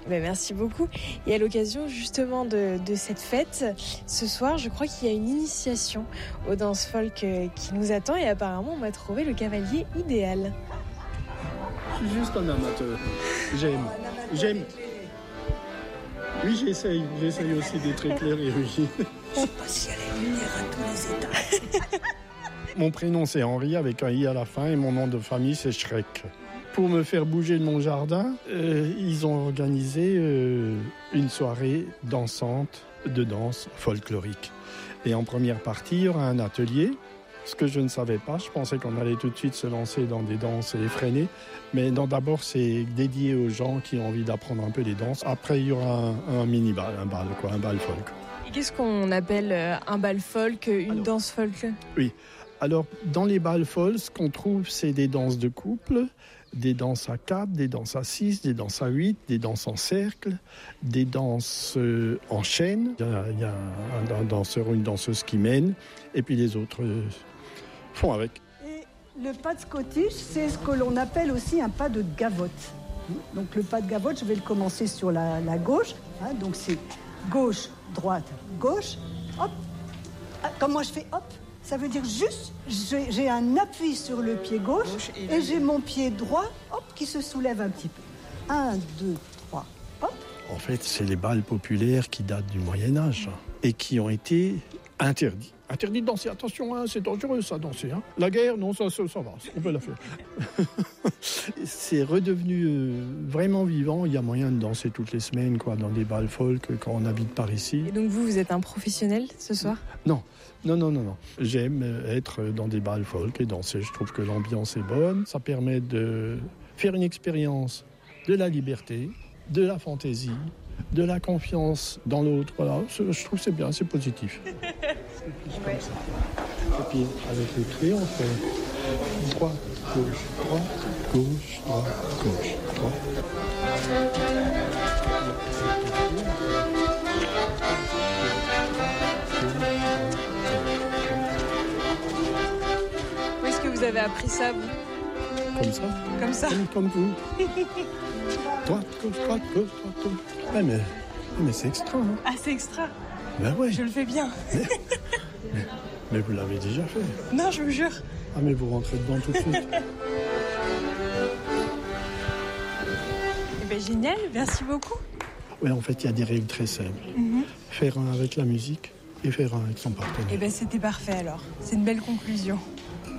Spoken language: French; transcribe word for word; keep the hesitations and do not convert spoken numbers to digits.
Ben, merci beaucoup. Et à l'occasion justement de, de cette fête, ce soir, je crois qu'il y a une initiation aux danses folk euh, qui nous attend et apparemment on m'a trouvé le cavalier idéal. Je suis juste un amateur. J'aime. J'aime. Oui, j'essaye. J'essaye aussi d'être éclairé, oui. Je sais pas si elle est lumière à tous les états. Mon prénom c'est Henri avec un i à la fin et mon nom de famille c'est Schreck. Pour me faire bouger de mon jardin, euh, ils ont organisé euh, une soirée dansante de danse folklorique. Et en première partie, il y aura un atelier. Ce que je ne savais pas, je pensais qu'on allait tout de suite se lancer dans des danses effrénées. Mais non, d'abord, c'est dédié aux gens qui ont envie d'apprendre un peu les danses. Après, il y aura un, un mini-bal, un bal, quoi, un bal folk. Et qu'est-ce qu'on appelle un bal folk, une Alors, danse folk ? Oui. Alors, dans les bals folk, ce qu'on trouve, c'est des danses de couple, des danses à quatre, des danses à six, des danses à huit, des danses en cercle, des danses euh, en chaîne. Il y a, il y a un, un danseur ou une danseuse qui mène, et puis les autres euh, font avec. Et le pas de Scottish, c'est ce que l'on appelle aussi un pas de gavotte. Donc le pas de gavotte, je vais le commencer sur la, la gauche. Hein, donc c'est gauche, droite, gauche, hop. Ah, comme moi je fais hop. Ça veut dire juste, j'ai, j'ai un appui sur le pied gauche, gauche et, et j'ai mon pied droit, hop, qui se soulève un petit peu. Un, deux, trois, hop. En fait, c'est les bals populaires qui datent du Moyen-Âge et qui ont été interdits. Interdit de danser, attention, hein, c'est dangereux ça, danser. Hein. La guerre, non, ça, ça, ça va, on peut la faire. C'est redevenu euh, vraiment vivant, il y a moyen de danser toutes les semaines quoi, dans des bals folk quand on habite par ici. Et donc vous, vous êtes un professionnel ce soir ? Non, non, non, non, non. J'aime être dans des bals folk et danser, je trouve que l'ambiance est bonne. Ça permet de faire une expérience de la liberté, de la fantaisie, de la confiance dans l'autre. Voilà, je trouve que c'est bien, c'est positif. C'est plus comme ça. Et puis avec les clés, on fait droite, gauche, droite, gauche, droite, gauche, droite. Où est-ce que vous avez appris ça, vous ? Comme ça. Comme ça. Comme, comme vous. Droite, gauche, droite, gauche, droite, gauche. Ouais, mais, mais c'est extra. Hein. Ah, c'est extra. Ben ouais. Je le fais bien. Mais, mais, mais vous l'avez déjà fait. Non, je vous jure. Ah, mais vous rentrez dedans tout de suite. Eh bien, génial, merci beaucoup. Oui, en fait, il y a des règles très simples. Mm-hmm. Faire un avec la musique et faire un avec son partenaire. Eh bien, c'était parfait alors. C'est une belle conclusion.